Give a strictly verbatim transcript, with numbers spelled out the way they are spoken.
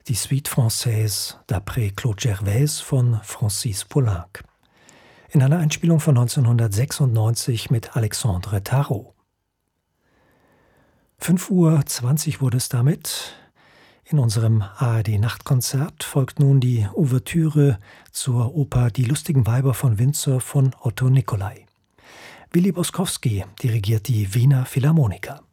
Die Suite Française d'après Claude Gervaise von Francis Poulenc. In einer Einspielung von neunzehnhundertsechsundneunzig mit Alexandre Tarot. fünf Uhr zwanzig wurde es damit. In unserem A R D-Nachtkonzert folgt nun die Ouvertüre zur Oper Die lustigen Weiber von Windsor von Otto Nicolai. Willi Boskowski dirigiert die Wiener Philharmoniker.